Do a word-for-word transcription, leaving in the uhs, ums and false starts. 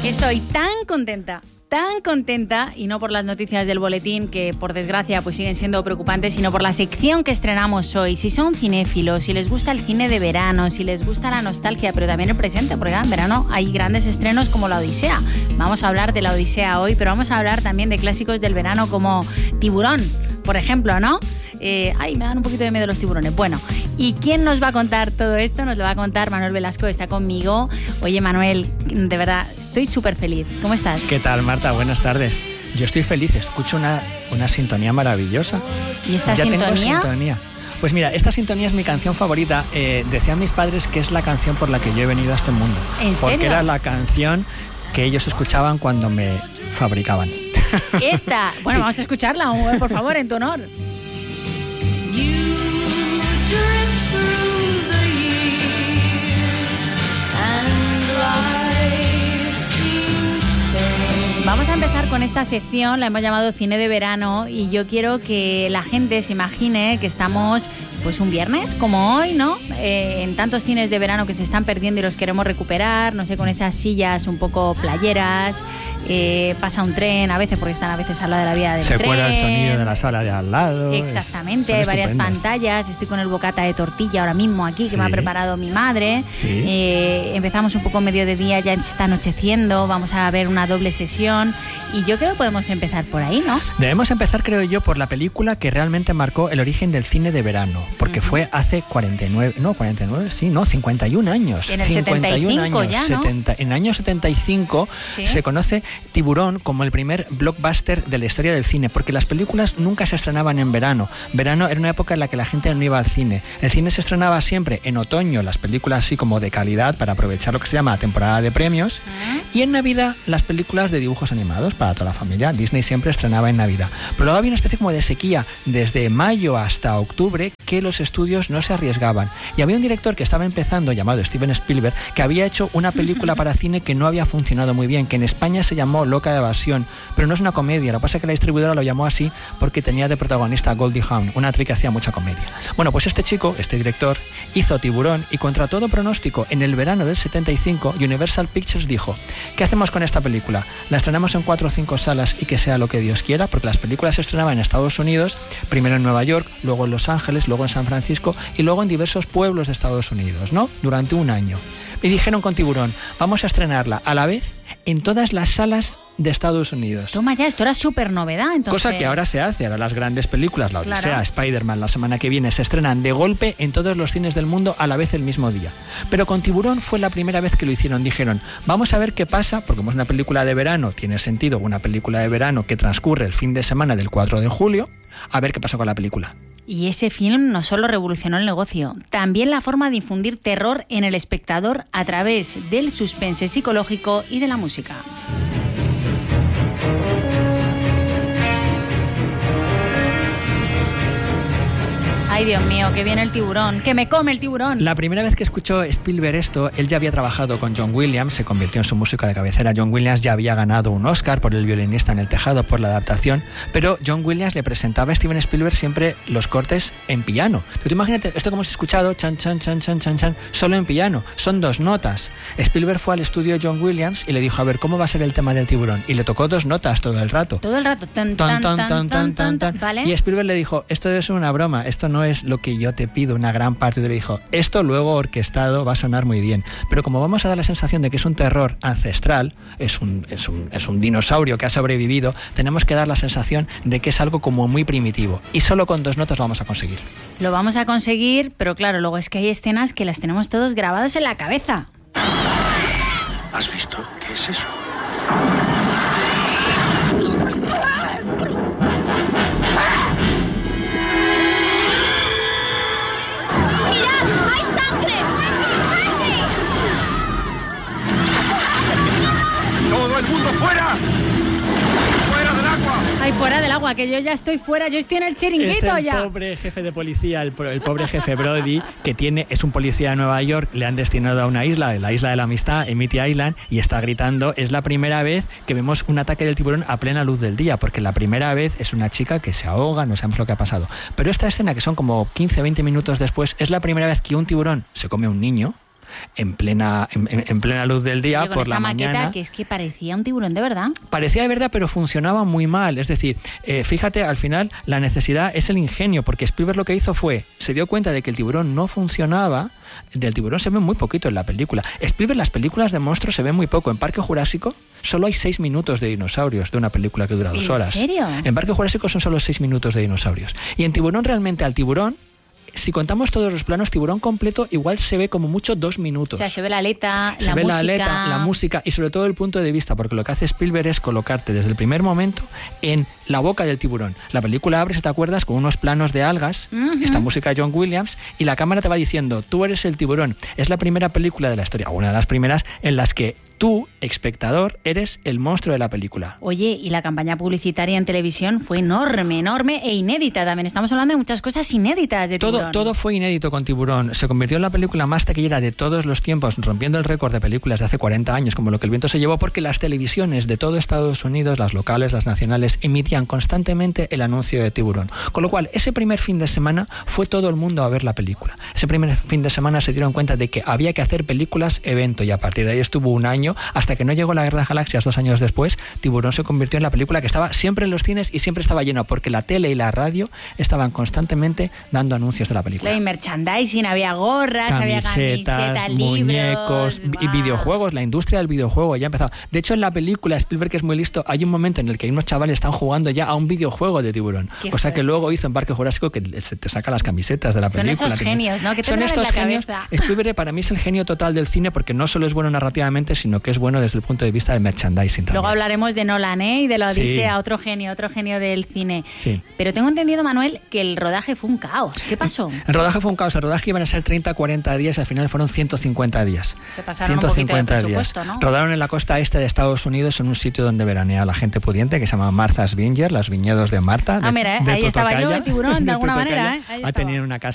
Estoy tan contenta, tan contenta, y no por las noticias del boletín, que por desgracia pues siguen siendo preocupantes, sino por la sección que estrenamos hoy. Si son cinéfilos, si les gusta el cine de verano, si les gusta la nostalgia, pero también el presente, porque en verano hay grandes estrenos como La Odisea. Vamos a hablar de La Odisea hoy, pero vamos a hablar también de clásicos del verano como Tiburón, por ejemplo, ¿no? Eh, ay, me dan un poquito de miedo los tiburones. Bueno, ¿y quién nos va a contar todo esto? Nos lo va a contar Manuel Velasco, está conmigo. Oye, Manuel, de verdad, estoy súper feliz. ¿Cómo estás? ¿Qué tal, Marta? Buenas tardes. Yo estoy feliz, escucho una, una sintonía maravillosa. ¿Y esta ya sintonía? Tengo sintonía. Pues mira, esta sintonía es mi canción favorita. Eh, decían mis padres que es la canción por la que yo he venido a este mundo. ¿En serio? Porque era la canción que ellos escuchaban cuando me fabricaban. Esta. Bueno, sí. Vamos a escucharla, por favor, en tu honor. Vamos a empezar con esta sección, la hemos llamado Cine de Verano, y yo quiero que la gente se imagine que estamos pues un viernes como hoy, ¿no? Eh, en tantos cines de verano que se están perdiendo y los queremos recuperar, no sé, con esas sillas un poco playeras, eh, pasa un tren a veces porque están a veces al lado de la vía del se tren. Se cuela el sonido de la sala de al lado. Exactamente, hay varias pantallas, estoy con el bocata de tortilla ahora mismo aquí que sí. me ha preparado mi madre. Sí. Eh, empezamos un poco medio de día, ya está anocheciendo, vamos a ver una doble sesión y yo creo que podemos empezar por ahí, ¿no? Debemos empezar, creo yo, por la película que realmente marcó el origen del cine de verano, porque uh-huh. fue hace cuarenta y nueve, no, cuarenta y nueve, sí, no, cincuenta y un años. En el cincuenta y un setenta y cinco años, ya, ¿no? setenta, en el año setenta y cinco ¿sí? Se conoce Tiburón como el primer blockbuster de la historia del cine, porque las películas nunca se estrenaban en verano. Verano era una época en la que la gente no iba al cine. El cine se estrenaba siempre en otoño, las películas así como de calidad para aprovechar lo que se llama la temporada de premios, uh-huh. y en Navidad las películas de dibujos animados para toda la familia. Disney siempre estrenaba en Navidad. Pero luego había una especie como de sequía desde mayo hasta octubre que los estudios no se arriesgaban. Y había un director que estaba empezando llamado Steven Spielberg que había hecho una película para cine que no había funcionado muy bien, que en España se llamó Loca de Evasión, pero no es una comedia. Lo que pasa es que la distribuidora lo llamó así porque tenía de protagonista a Goldie Hawn, una actriz que hacía mucha comedia. Bueno, pues este chico, este director, hizo Tiburón y contra todo pronóstico, en el verano del setenta y cinco, Universal Pictures dijo: ¿qué hacemos con esta película? La estrenamos en cuatro o cinco salas y que sea lo que Dios quiera, porque las películas se estrenaban en Estados Unidos, primero en Nueva York, luego en Los Ángeles, luego en San Francisco y luego en diversos pueblos de Estados Unidos, ¿no? Durante un año. Y dijeron con Tiburón: vamos a estrenarla a la vez en todas las salas de Estados Unidos. Toma ya, esto era súper novedad, entonces. Cosa que ahora se hace, ahora las grandes películas, La Odisea, claro. Spider-Man, la semana que viene, se estrenan de golpe en todos los cines del mundo a la vez el mismo día. Pero con Tiburón fue la primera vez que lo hicieron. Dijeron: vamos a ver qué pasa, porque como es una película de verano, tiene sentido una película de verano que transcurre el fin de semana del cuatro de julio, a ver qué pasa con la película. Y ese film no solo revolucionó el negocio, también la forma de infundir terror en el espectador a través del suspense psicológico y de la música. Ay, Dios mío, que viene el tiburón, que me come el tiburón. La primera vez que escuchó Spielberg esto, él ya había trabajado con John Williams, se convirtió en su músico de cabecera. John Williams ya había ganado un Oscar por El violinista en el tejado, por la adaptación, pero John Williams le presentaba a Steven Spielberg siempre los cortes en piano. Tú te imagínate, esto como hemos escuchado, chan, chan, chan, chan, chan, chan, solo en piano, son dos notas. Spielberg fue al estudio de John Williams y le dijo: a ver, ¿cómo va a ser el tema del tiburón? Y le tocó dos notas todo el rato. Todo el rato, tan, tan, tan, tan, tan, tan, tan, ¿vale? Y Spielberg le dijo: esto es una broma, esto no es lo que yo te pido, una gran parte. Y le dijo: esto luego orquestado va a sonar muy bien, pero como vamos a dar la sensación de que es un terror ancestral, es un, es un, es un dinosaurio que ha sobrevivido, tenemos que dar la sensación de que es algo como muy primitivo, y solo con dos notas lo vamos a conseguir. Lo vamos a conseguir, pero claro, luego es que hay escenas que las tenemos todos grabadas en la cabeza. ¿Has visto? ¿Qué es eso? ¡Todo el mundo fuera! ¡Fuera del agua! Ay, fuera del agua, que yo ya estoy fuera, yo estoy en el chiringuito es el ya. El pobre jefe de policía, el, el pobre jefe Brody, que tiene, es un policía de Nueva York, le han destinado a una isla, la isla de la amistad, Amity Island, y está gritando. Es la primera vez que vemos un ataque del tiburón a plena luz del día, porque la primera vez es una chica que se ahoga, no sabemos lo que ha pasado. Pero esta escena, que son como quince, veinte minutos después, es la primera vez que un tiburón se come a un niño. en plena, en, en plena luz del día. Oye, por esa la maqueta mañana. Que es que parecía un tiburón de verdad. Parecía de verdad, pero funcionaba muy mal. Es decir, eh, fíjate, al final la necesidad es el ingenio, porque Spielberg lo que hizo fue, se dio cuenta de que el tiburón no funcionaba. Del tiburón se ve muy poquito en la película. Spielberg, las películas de monstruos se ven muy poco. En Parque Jurásico solo hay seis minutos de dinosaurios de una película que dura dos horas. ¿En serio? En Parque Jurásico son solo seis minutos de dinosaurios. Y en Tiburón, realmente al tiburón, si contamos todos los planos, tiburón completo igual se ve como mucho dos minutos. O sea, se ve la aleta, se la ve música. la aleta, la música y sobre todo el punto de vista, porque lo que hace Spielberg es colocarte desde el primer momento en la boca del tiburón. La película abre, si te acuerdas, con unos planos de algas, uh-huh. esta música de John Williams, y la cámara te va diciendo, tú eres el tiburón. Es la primera película de la historia, una de las primeras, en las que tú, espectador, eres el monstruo de la película. Oye, y la campaña publicitaria en televisión fue enorme, enorme e inédita también. Estamos hablando de muchas cosas inéditas de todo, Tiburón. Todo fue inédito con Tiburón. Se convirtió en la película más taquillera de todos los tiempos, rompiendo el récord de películas de hace cuarenta años, como Lo que el viento se llevó, porque las televisiones de todo Estados Unidos, las locales, las nacionales, emitían constantemente el anuncio de Tiburón. Con lo cual, ese primer fin de semana fue todo el mundo a ver la película. Ese primer fin de semana se dieron cuenta de que había que hacer películas evento, y a partir de ahí estuvo un año, hasta que no llegó la Guerra de las Galaxias dos años después. Tiburón se convirtió en la película que estaba siempre en los cines y siempre estaba lleno, porque la tele y la radio estaban constantemente dando anuncios de la película. Claro, y merchandising, había gorras, camisetas, había camisetas, muñecos libros, y videojuegos. La industria del videojuego ya empezaba. De hecho, en la película, Spielberg, que es muy listo, hay un momento en el que unos chavales están jugando ya a un videojuego de Tiburón. Qué cosa fuerte. Que luego hizo en Parque Jurásico, que se te saca las camisetas de la Son película. esos genios, ¿no? Que te Son traen estos la genios. cabeza. Spielberg para mí es el genio total del cine, porque no solo es bueno narrativamente, sino que es bueno desde el punto de vista del merchandising también. Luego hablaremos de Nolan, ¿eh? Y de la Odisea, Sí. otro genio, otro genio del cine. Sí. Pero tengo entendido, Manuel, que el rodaje fue un caos. ¿Qué pasó? El rodaje fue un caos. El rodaje iban a ser treinta, cuarenta días, al final fueron ciento cincuenta días. Se pasaron un poquito de presupuesto, días. ¿no? Rodaron en la costa este de Estados Unidos, en un sitio donde veranea la gente pudiente, que se llama Martha's Vineyard, los viñedos de Marta. Ah, de, mira, ¿eh? de ahí estaba Totocaya, yo, el tiburón, de, de alguna Totocaya. manera, ¿eh? Ahí Ha estaba. tenido una casa